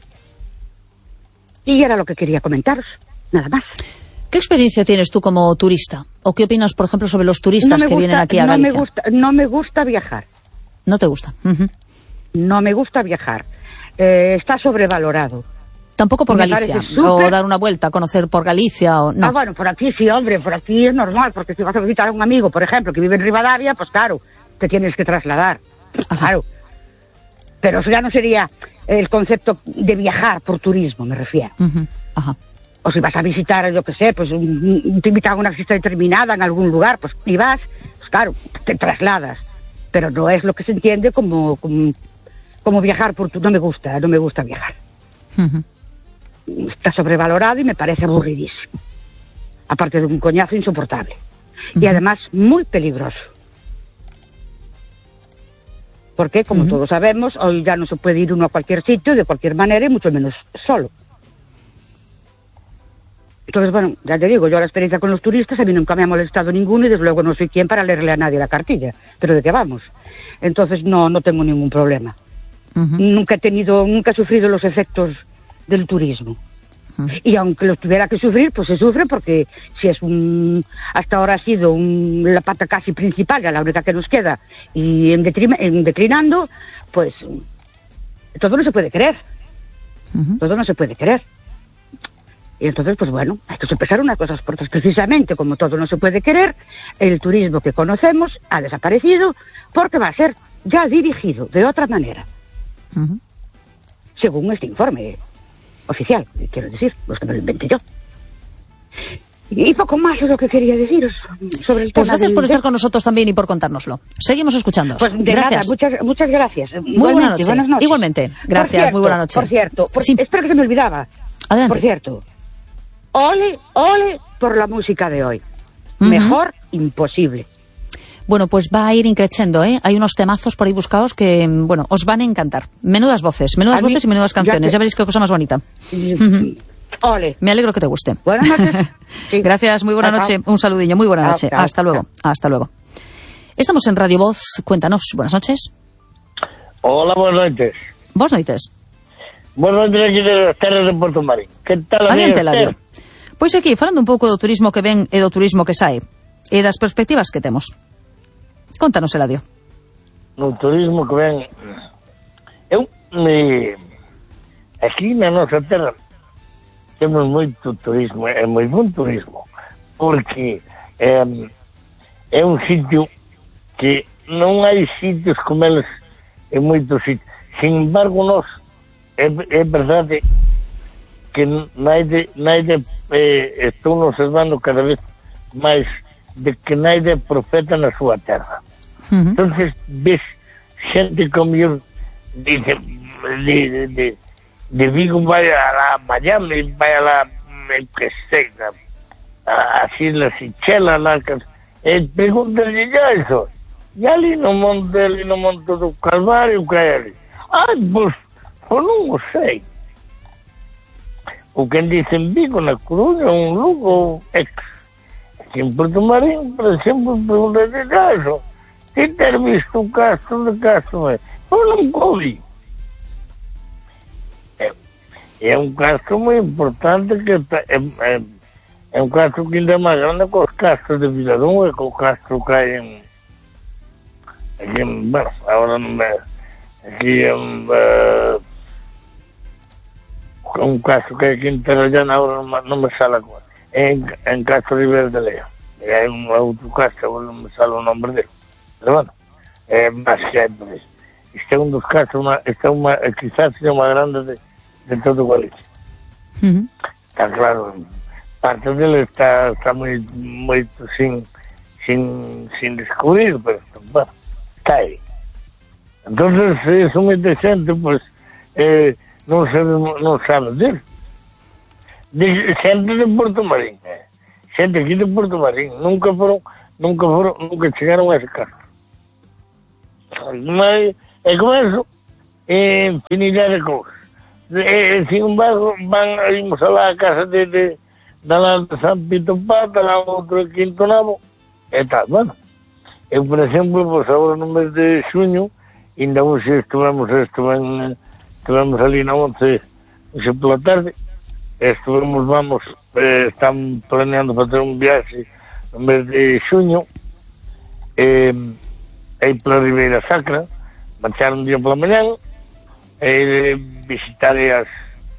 Y era lo que quería comentaros, nada más. ¿Qué experiencia tienes tú como turista? ¿O qué opinas, por ejemplo, sobre los turistas que vienen aquí a Galicia? No me gusta viajar. ¿No te gusta? No me gusta viajar. Está sobrevalorado. Tampoco por Galicia, o dar una vuelta, conocer por Galicia, o no. Ah, bueno, por aquí sí, hombre, por aquí es normal, porque si vas a visitar a un amigo, por ejemplo, que vive en Rivadavia, pues claro, te tienes que trasladar. Ajá. Claro. Pero eso ya no sería el concepto de viajar por turismo, me refiero. Ajá. O si vas a visitar, yo qué sé, pues te invitan a una visita determinada en algún lugar, pues y vas, pues claro, te trasladas. Pero no es lo que se entiende como viajar por turismo. No me gusta viajar. Está sobrevalorado y me parece aburridísimo. Aparte de un coñazo insoportable. Y además muy peligroso. Porque, como todos sabemos, hoy ya no se puede ir uno a cualquier sitio, de cualquier manera, y mucho menos solo. Entonces, bueno, ya te digo, yo la experiencia con los turistas, a mí nunca me ha molestado ninguno y desde luego no soy quien para leerle a nadie la cartilla. Pero ¿de qué vamos? Entonces no tengo ningún problema. Nunca he sufrido los efectos del turismo. Y aunque los tuviera que sufrir, pues se sufre porque si es hasta ahora ha sido la pata casi principal, ya la única que nos queda, y en declinando, pues todo no se puede creer. Todo no se puede creer. Y entonces, pues bueno, hay que sopesar unas cosas por otras. Precisamente como todo no se puede querer, el turismo que conocemos ha desaparecido porque va a ser ya dirigido de otra manera. Según este informe oficial, quiero decir, los que me lo inventé yo. Y poco más es lo que quería deciros sobre el tema. Pues gracias por estar con nosotros también y por contárnoslo. Seguimos escuchando. Pues gracias. Nada, muchas gracias. Muy buena noche. Buenas noches. Igualmente. Gracias, cierto, muy buena noche. Por cierto, sí. Espero que se me olvidaba. Adelante. Por cierto, ole por la música de hoy. Mejor imposible. Bueno, pues va a ir increciendo, ¿eh? Hay unos temazos por ahí buscados que, bueno, os van a encantar. Menudas voces y menudas canciones. Ya veréis qué cosa más bonita. Ole. Me alegro que te guste. Buenas noches. Sí. Gracias, muy buena noche. Un saludillo, muy buena noche. Hasta luego. Hasta luego. Estamos en Radio Voz. Cuéntanos. Buenas noches. Hola, buenas noches. Buenas noches. Buenas noches aquí de las terras de Porto Marín. Que tal, adiante, Eladio. Pois aquí, falando un pouco do turismo que ven e do turismo que sae e das perspectivas que temos. Contanos, Eladio. No turismo que ven... Aquí na nosa terra temos moito turismo, é moi bon turismo, porque é un sitio que non hai sitios como eles en moitos sitios. Sin embargo, nós é verdade que naide estou observando cada vez máis de que naide é profeta na súa terra. Entonces ves xente como eu dice de Vigo vai a la Miami, vai a la que sei, as Islas Seychelles, pregúntale ya eso. E ali no monte do Calvario que hai ali. Pues non o sei. O que dicen Vigo, na Coruña, un Lugo, aquí en Porto Marín, por exemplo, pregúntale ya eso. Que ter visto un castro de Castro? Non vi. É un castro moi importante que é un castro que ainda é máis grande que os castros de Viladón e que o castro que hai bueno, agora non me aquí un castro que hai aquí en Terrallana, agora non me sale agora, en Castro Ribera de Lea, e hai un outro castro, agora non me sale o nombre dele, pero bueno, é máis que hai por isso. Este é un dos castros, quizás seja máis grande de todo Galicia. Está claro, parte dele está moito sin descubrir, pero bueno, está aí. Entonces, eso moita xente, pois, non sabe disso. Xente de Porto Marín, xente aquí de Porto Marín, nunca chegaron a ese caso. Mas, e con eso, infinidad de cousas. Sin embargo, imos alá a casa de San Pito Pata, lá outro Quinto Nabo, e tal, bueno. Eu, por exemplo, pois agora no mes de xuño, ainda hoxe estivemos ali na 11, hoxe pola tarde, están planeando facer un viaxe no mes de xuño, aí pola Ribeira Sacra, marchar un día pola mañán, visitaré as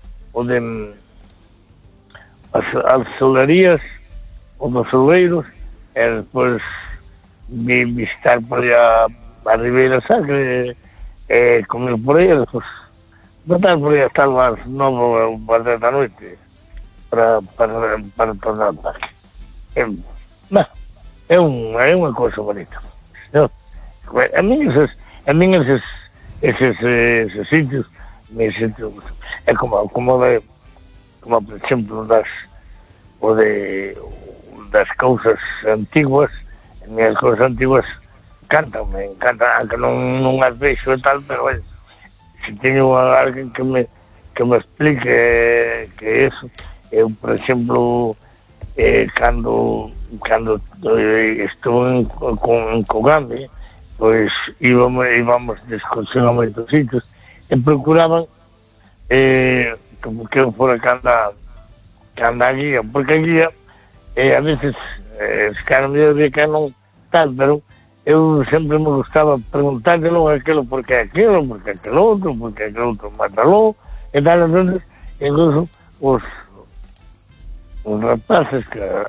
solarías, os dos soleiros, e despois visitar por aí a Ribeira Sacra, comer por aí, despois botar por aí hasta as 9 ou 10 da noite para tornar ao parque. É unha cousa bonita. A mí eses sitios me sinto, é como por exemplo das cousas antiguas. As minhas cousas antiguas me encantan, aunque non as vexo e tal, pero se teño alguén que me explique que eso, eu, por exemplo, cando estuve en Cogambe, pois íbamos de excursión a moitos sitios e procuraban que eu fora canda a guía, porque a guía a veces cara me de que non tal, pero eu sempre me gustaba preguntárselo aquilo porque aquilo outro mátalo e tal. Entonces, incluso os rapaces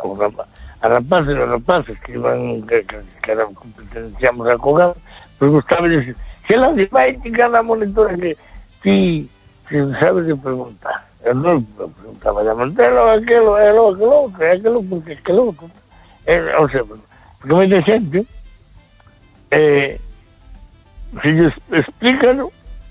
que iban que pertencíamos a Cogal, pues gustaba decir, se la vai que cada monitora que ti sabes de preguntar. Eu non preguntaba aquilo porque aquilo outro. O sea, porque moita xente se lles explícano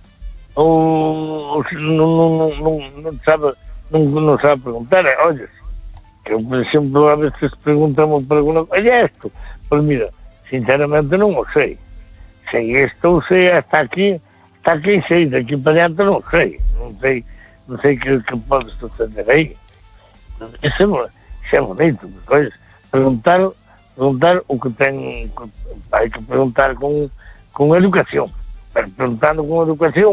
ou non sabe preguntar. Olles, que eu, por exemplo, a veces preguntamos por alguna cosa, e isto? Pois mira, sinceramente non o sei. Sei isto, sei hasta aquí sei, daqui para diante non sei que pode suceder aí. Isso é bonito, porque preguntar o que ten, hai que preguntar con educación, pero preguntando con educación,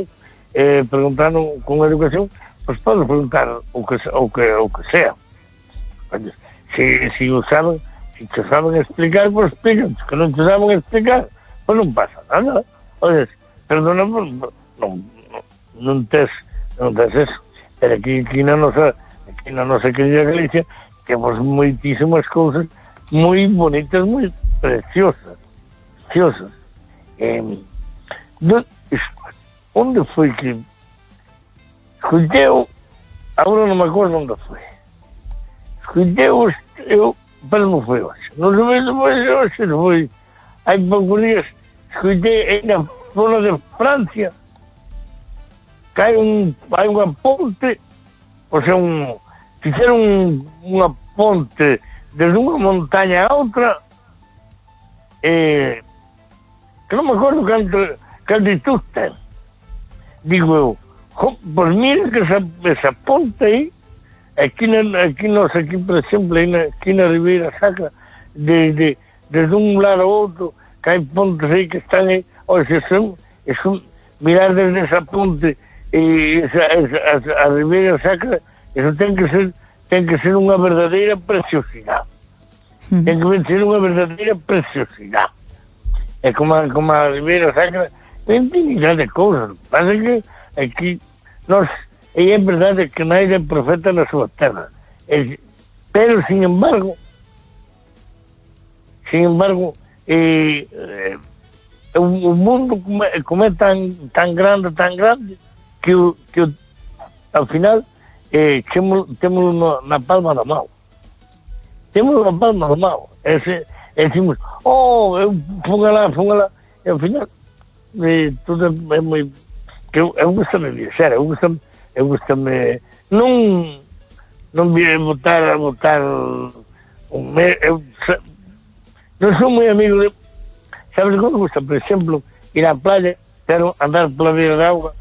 pois podes preguntar o que sea. Se o saben, se te saben explicar, pois explican, que non te saben explicar, pois non pasa nada. Oye, perdona, non tes eso, pero aquí na nosa querida Galicia temos moitísimas cousas moi bonitas, moi preciosas. Onde foi que escuteu, agora non me acordo onde foi, escuteu eu, pero non foi hoxe, non foi, hai poucos días escutei aí na zona de Francia que hai unha ponte, o sea, fixeron unha ponte desde unha montaña a outra, que non me acordo que altitud ten. Digo eu, pois mira que esa ponte aí, aquí, por exemplo, aquí na Ribeira Sacra, desde un lado a outro, que hai pontes aí que están aí, mirar desde esa ponte e a Ribeira Sacra, eso ten que ser unha verdadeira preciosidade. Ten que ser unha verdadeira preciosidade. É como a Ribeira Sacra, ten infinidade de cousas. Pasa que aquí é verdade que non é profeta na súa terra. Pero, sin embargo, o mundo como é tan grande, que ao final temos na palma da mão. Decimos, eu fun alá, e ao final tudo é moi... Eu gostame viaxar, eu gostame non botar un mes. Eu non sou moi amigo de... Sabes como gusta, por exemplo, ir á playa, pero andar pola beira da auga,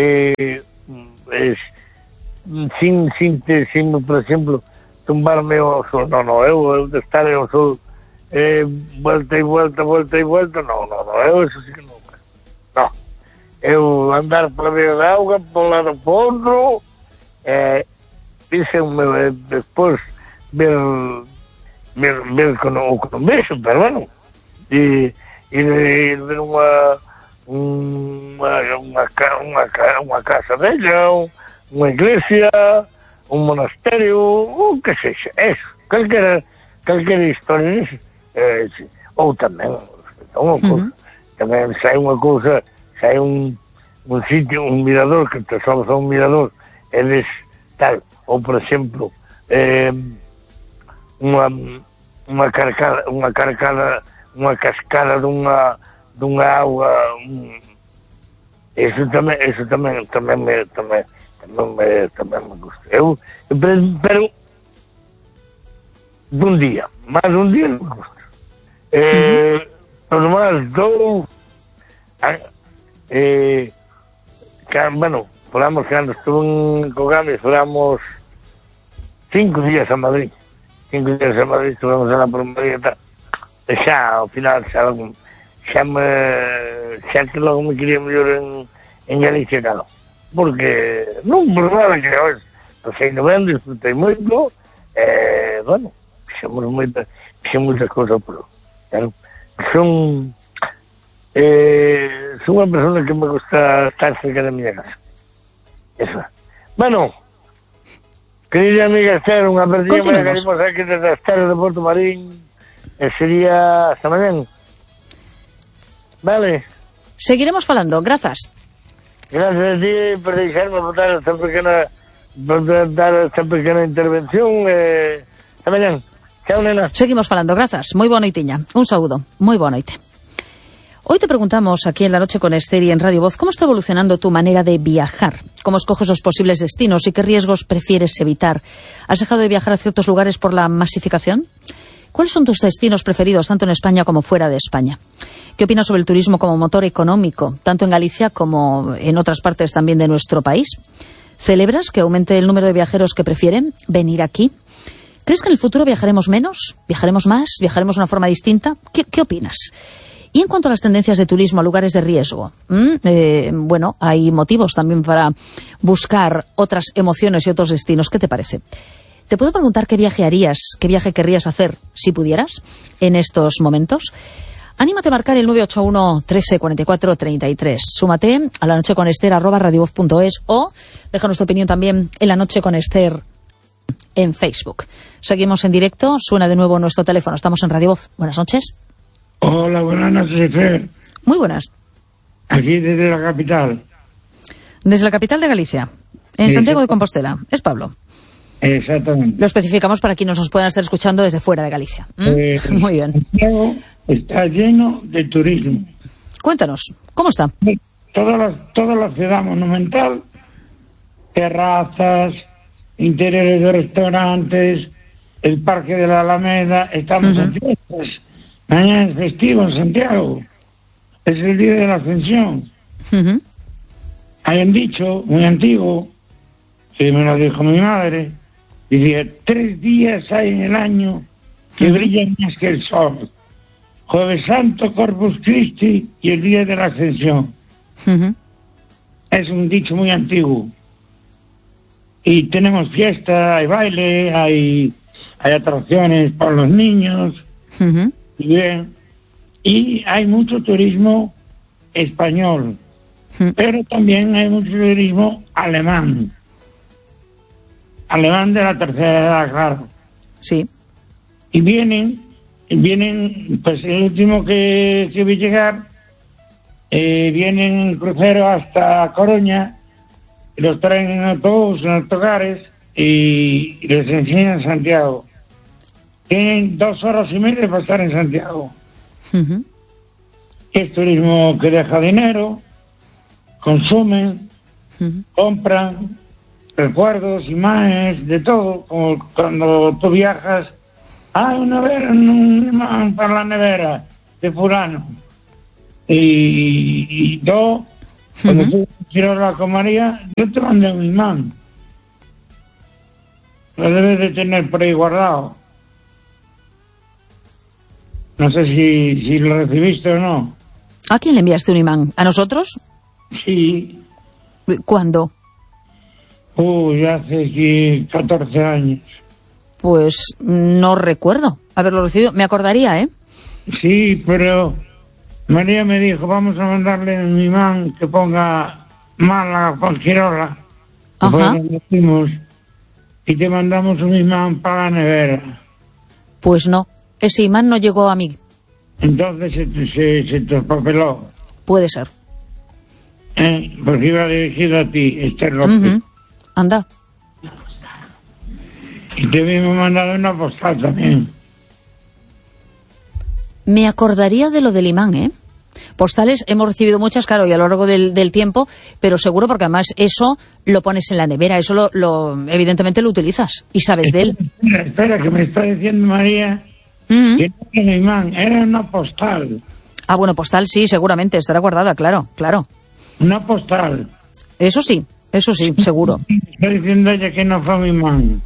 sin, por exemplo, tumbarme ao sol. Non, eu de estar ao sol volta e volta, non, eu eso sí que non. Non, eu andar pola beira da auga, por lado por outro, despois ver con un beso, pero bueno, e ver unha casa bella, unha iglesia, un monasterio, o que sexa, eso, calquera historia, ou tamén unha cousa, tamén se hai unha cousa, se hai un sitio, un mirador, que te sobas a un mirador, eles tal, ou por exemplo, unha cascada dunha auga, eso tamén me gusta. Pero dun día non me gusta. Por máis dou bueno, falamos que antes estuve en Cogame, falamos 5 días a Madrid, estuvemos en la Madrid e tal, e xa ao final xa que logo me quería mellor en Galicia, claro, porque non por nada que hoxe pasei no ben, disfrutei moito, bueno, fixemos moitas cousas, pero claro, son unha persona que me gusta estar cerca da miña casa, eso. Bueno, querida amiga Esther, unha partida que queremos aquí desde as terras de Porto Marín, sería hasta mañana. Vale. Seguiremos falando, grazas. Gracias a ti por deixarme botar esta pequena intervención. Hasta mañana. Chao, nena. Seguimos falando, grazas. Moi boa noitiña. Un saúdo. Moi boa noite. Hoy te preguntamos aquí en La Noche con Esther y en Radio Voz, ¿cómo está evolucionando tu manera de viajar? ¿Cómo escoges los posibles destinos y qué riesgos prefieres evitar? ¿Has dejado de viajar a ciertos lugares por la masificación? ¿Cuáles son tus destinos preferidos, tanto en España como fuera de España? ¿Qué opinas sobre el turismo como motor económico, tanto en Galicia como en otras partes también de nuestro país? ¿Celebras que aumente el número de viajeros que prefieren venir aquí? ¿Crees que en el futuro viajaremos menos? ¿Viajaremos más? ¿Viajaremos de una forma distinta? ¿Qué opinas? Y en cuanto a las tendencias de turismo a lugares de riesgo, bueno, hay motivos también para buscar otras emociones y otros destinos. ¿Qué te parece? ¿Te puedo preguntar qué viaje harías, qué viaje querrías hacer si pudieras en estos momentos? Anímate a marcar el 981 13 44 33. Súmate a La Noche con Esther @radiovoz.es o déjanos tu opinión también en La Noche con Esther en Facebook. Seguimos en directo, suena de nuevo nuestro teléfono. Estamos en Radio Voz. Buenas noches. Hola, buenas noches, Esther. Muy buenas. Aquí desde la capital. Desde la capital de Galicia, en Santiago de Compostela. Es Pablo. Exactamente. Lo especificamos para quienes nos puedan estar escuchando desde fuera de Galicia. Muy bien. Santiago está lleno de turismo. Cuéntanos, ¿cómo está? Toda la ciudad monumental, terrazas, interiores de restaurantes, el Parque de la Alameda, estamos en fiestas. Mañana es festivo en Santiago. Es el día de la Ascensión. Hay un dicho muy antiguo, que me lo dijo mi madre, decía, 3 días hay en el año que brillan más que el sol. Jueves Santo, Corpus Christi y el día de la Ascensión. Es un dicho muy antiguo. Y tenemos fiesta, hay baile, hay atracciones para los niños. Bien, y hay mucho turismo español, pero también hay mucho turismo alemán de la tercera edad, claro. Sí. Y vienen, pues el último que vi llegar, vienen en crucero hasta Coruña, y los traen en autobús, en autocares, y les enseñan Santiago. Tienen 2 horas y media para estar en Santiago. Es turismo que deja dinero, consumen, compran recuerdos, imágenes, de todo. Como cuando tú viajas, un imán para la nevera de fulano. Y yo, cuando tú quiero hablar con María, yo te mandé un imán. Lo debes de tener por ahí guardado. No sé si lo recibiste o no. ¿A quién le enviaste un imán? ¿A nosotros? Sí. ¿Cuándo? Ya hace 14 años. Pues no recuerdo haberlo recibido. Me acordaría, ¿eh? Sí, pero María me dijo, vamos a mandarle un imán que ponga Málaga, Fuengirola. Ajá. Y te mandamos un imán para la nevera. Pues no, ese imán no llegó a mí. Entonces se traspapeló. Puede ser. Porque iba dirigido a ti, Esther López. Anda. Y te habíamos mandado una postal también. Me acordaría de lo del imán, ¿eh? Postales hemos recibido muchas, claro, y a lo largo del tiempo, pero seguro porque además eso lo pones en la nevera, eso evidentemente lo utilizas y sabes de él. Espera, que me está diciendo María que no era un imán, era una postal. Ah, bueno, postal sí, seguramente, estará guardada, claro. Una postal. Eso sí, seguro. Está diciendo ella que no fue un imán.